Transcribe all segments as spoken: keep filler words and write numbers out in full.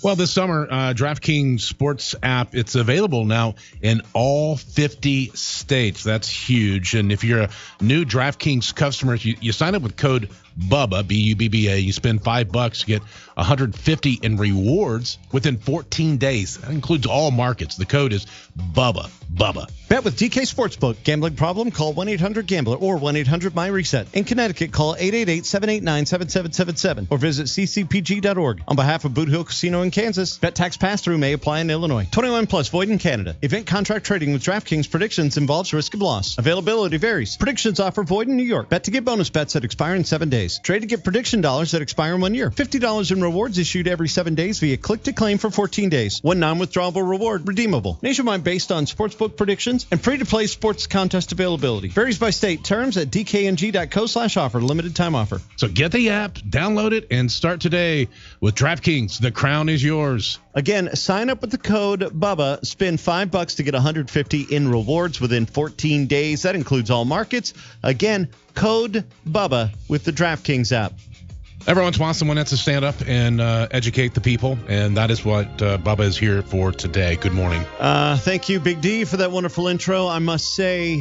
Well, this summer, uh, DraftKings Sports app, it's available now in all fifty states. That's huge. And if you're a new DraftKings customer, you, you sign up with code BUBBA, B U B B A. You spend five bucks, you get one hundred fifty in rewards within fourteen days. That includes all markets. The code is BUBBA. BUBBA. Bet with D K Sportsbook. Gambling problem? Call one eight hundred gambler or one eight hundred my reset. In Connecticut, call eight eight eight, seven eight nine, seven seven seven seven or visit c c p g dot org. On behalf of Boot Hill Casino in Kansas, bet tax pass-through may apply in Illinois. twenty-one plus void in Canada. Event contract trading with DraftKings Predictions involves risk of loss. Availability varies. Predictions offer void in New York. Bet to get bonus bets that expire in seven days. Trade to get prediction dollars that expire in one year. fifty dollars in rewards issued every seven days via click to claim for fourteen days. One non-withdrawable reward redeemable. Nationwide based on sportsbook predictions and free-to-play sports contest availability. Varies by state. Terms at d k n g dot co slash offer. Limited time offer. So get the app, download it, and start today with DraftKings. The crown is yours. Again, sign up with the code BUBBA. Spend five bucks to get one hundred fifty in rewards within fourteen days. That includes all markets. Again, code BUBBA with the DraftKings app. Everyone wants someone that's to stand up and uh, educate the people, and that is what uh, Bubba is here for today. Good morning. Uh, thank you, Big D, for that wonderful intro. I must say,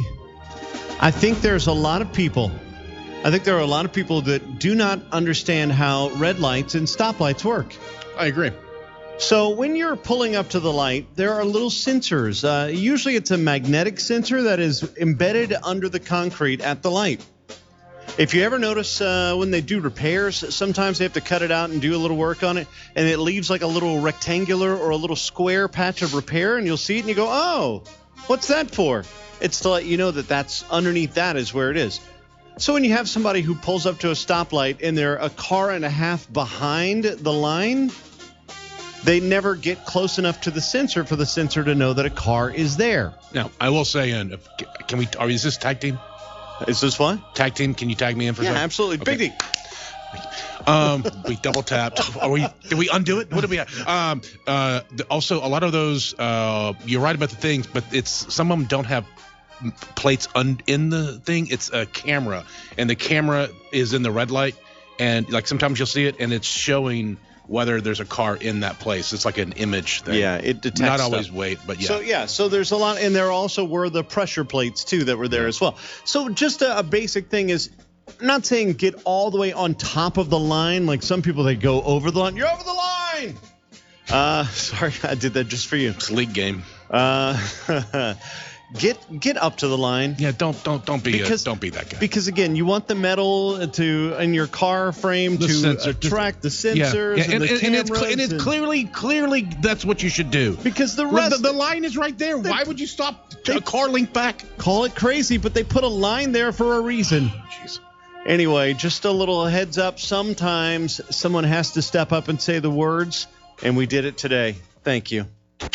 I think there's a lot of people, I think there are a lot of people that do not understand how red lights and stoplights work. I agree. So when you're pulling up to the light, there are little sensors. Uh, usually it's a magnetic sensor that is embedded under the concrete at the light. If you ever notice uh, when they do repairs, sometimes they have to cut it out and do a little work on it, and it leaves like a little rectangular or a little square patch of repair, and you'll see it and you go, oh, what's that for? It's to let you know that that's underneath that is where it is. So when you have somebody who pulls up to a stoplight and they're a car and a half behind the line, they never get close enough to the sensor for the sensor to know that a car is there. Now, I will say, and can we, are, is this tag team? Is this what? Tag team? Can you tag me in for yeah, something? Yeah, absolutely. Okay. Big D. Um, we double tapped. Are we? Did we undo it? What did we have? Um, uh, also, a lot of those. Uh, you're right about the things, but it's some of them don't have plates un, in the thing. It's a camera, and the camera is in the red light, and like sometimes you'll see it, and it's showing whether there's a car in that place. It's like an image thing. Yeah, it detects Not always stuff. weight, but yeah. So, yeah, so there's a lot, and there also were the pressure plates, too, that were there as well. So just a, a basic thing is, I'm not saying get all the way on top of the line. Like some people, they go over the line. You're over the line! Uh, sorry, I did that just for you. It's a league game. Uh, Get get up to the line. Yeah, don't don't don't be because, a, don't be that guy. Because again, you want the metal to in your car frame the to sensor, attract the sensors yeah, yeah. and, and, the and, cameras. And it's, and it's clearly clearly that's what you should do. Because the rest the, the line is right there. Why would you stop they, a car link back? Call it crazy, but they put a line there for a reason. Jeez. Anyway, just a little heads up. Sometimes someone has to step up and say the words, and we did it today. Thank you.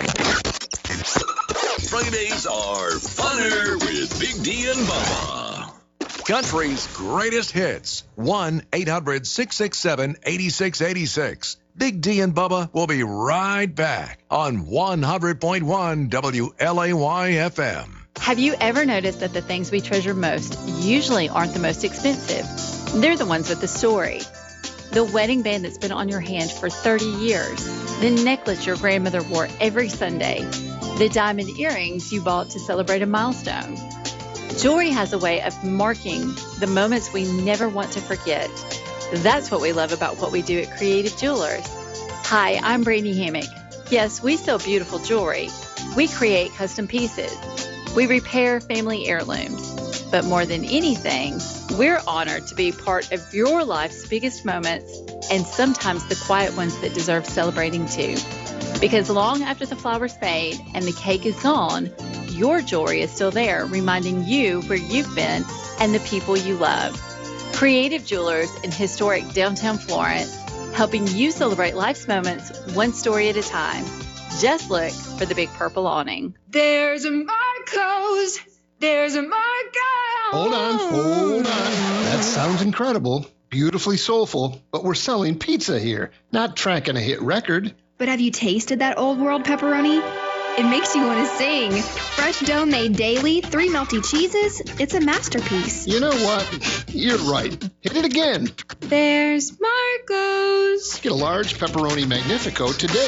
Fridays are funner with Big D and Bubba. Country's greatest hits. one eight hundred six six seven eight six eight six. Big D and Bubba will be right back on one hundred point one W L A Y F M. Have you ever noticed that the things we treasure most usually aren't the most expensive? They're the ones with the story. The wedding band that's been on your hand for thirty years. The necklace your grandmother wore every Sunday. The diamond earrings you bought to celebrate a milestone. Jewelry has a way of marking the moments we never want to forget. That's what we love about what we do at Creative Jewelers. Hi, I'm Brandy Hammock. Yes, we sell beautiful jewelry. We create custom pieces. We repair family heirlooms. But more than anything, we're honored to be part of your life's biggest moments and sometimes the quiet ones that deserve celebrating too. Because long after the flowers fade and the cake is gone, your jewelry is still there, reminding you where you've been and the people you love. Creative Jewelers in historic downtown Florence, helping you celebrate life's moments one story at a time. Just look for the big purple awning. There's a Marco's, there's a Marco's. Hold on, hold on. That sounds incredible, beautifully soulful, but we're selling pizza here, not tracking a hit record. But have you tasted that old world pepperoni? It makes you want to sing. Fresh dough made daily, three melty cheeses. It's a masterpiece. You know what? You're right. Hit it again. There's Marco's. Get a large pepperoni magnifico today.